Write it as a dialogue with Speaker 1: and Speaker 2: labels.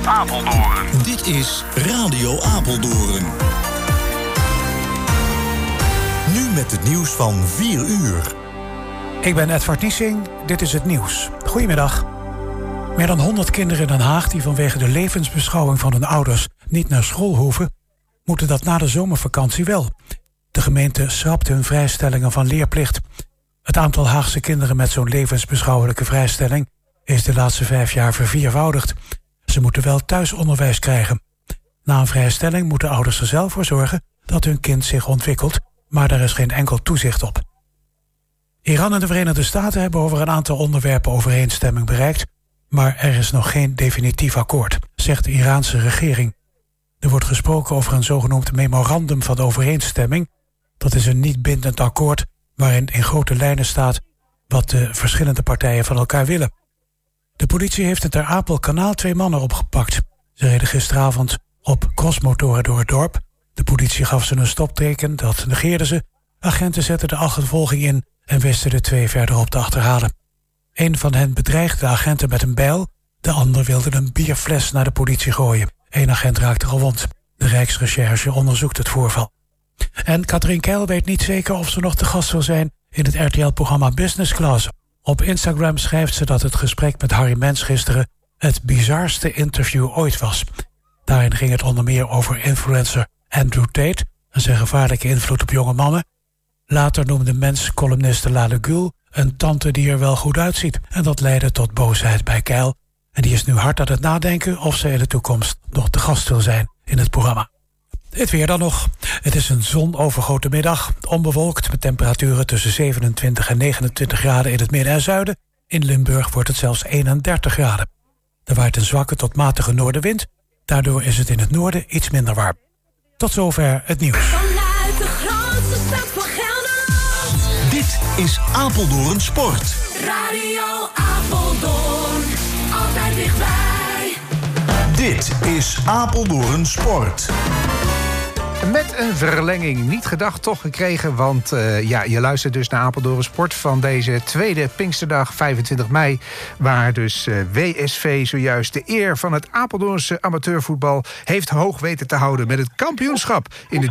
Speaker 1: Apeldoorn.
Speaker 2: Dit is Radio Apeldoorn. Nu met het nieuws van 4 uur.
Speaker 3: Ik ben Edvard Niesing, dit is het nieuws. Goedemiddag. Meer dan 100 kinderen in Den Haag die vanwege de levensbeschouwing van hun ouders niet naar school hoeven, moeten dat na de zomervakantie wel. De gemeente schrapt hun vrijstellingen van leerplicht. Het aantal Haagse kinderen met zo'n levensbeschouwelijke vrijstelling is de laatste 5 jaar verviervoudigd. Ze moeten wel thuisonderwijs krijgen. Na een vrijstelling moeten ouders er zelf voor zorgen dat hun kind zich ontwikkelt, maar daar is geen enkel toezicht op. Iran en de Verenigde Staten hebben over een aantal onderwerpen overeenstemming bereikt, maar er is nog geen definitief akkoord, zegt de Iraanse regering. Er wordt gesproken over een zogenoemd memorandum van overeenstemming. Dat is een niet bindend akkoord waarin in grote lijnen staat wat de verschillende partijen van elkaar willen. De politie heeft in Ter Apel Kanaal 2 mannen opgepakt. Ze reden gisteravond op crossmotoren door het dorp. De politie gaf ze een stopteken, dat negeerden ze. Agenten zetten de achtervolging in en wisten de 2 verderop te achterhalen. Een van hen bedreigde de agenten met een bijl. De ander wilde een bierfles naar de politie gooien. 1 agent raakte gewond. De Rijksrecherche onderzoekt het voorval. En Katrien Keil weet niet zeker of ze nog te gast wil zijn in het RTL-programma Business Class. Op Instagram schrijft ze dat het gesprek met Harry Mens gisteren het bizarste interview ooit was. Daarin ging het onder meer over influencer Andrew Tate en zijn gevaarlijke invloed op jonge mannen. Later noemde Mens columniste Lale Gül een tante die er wel goed uitziet. En dat leidde tot boosheid bij Keil. En die is nu hard aan het nadenken of ze in de toekomst nog te gast wil zijn in het programma. Het weer dan nog. Het is een zonovergoten middag. Onbewolkt met temperaturen tussen 27 en 29 graden in het midden en zuiden. In Limburg wordt het zelfs 31 graden. Er waait een zwakke tot matige noordenwind. Daardoor is het in het noorden iets minder warm. Tot zover het nieuws.
Speaker 4: Vanuit de grootste stad van Gelderland.
Speaker 2: Dit is Apeldoorn Sport.
Speaker 4: Radio Apeldoorn. Altijd dichtbij.
Speaker 2: Dit is Apeldoorn Sport.
Speaker 5: Met een verlenging, niet gedacht, toch gekregen. Want je luistert dus naar Apeldoorn Sport van deze tweede Pinksterdag, 25 mei. Waar dus WSV zojuist de eer van het Apeldoornse amateurvoetbal heeft hoog weten te houden met het kampioenschap in de